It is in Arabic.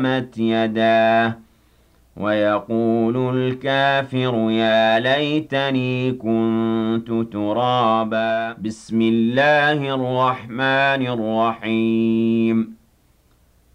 تَبَّتْ يَدَاهُ وَيَقُولُ الْكَافِرُ يَا لَيْتَنِي كُنتُ تُرَابًا. بسم الله الرحمن الرحيم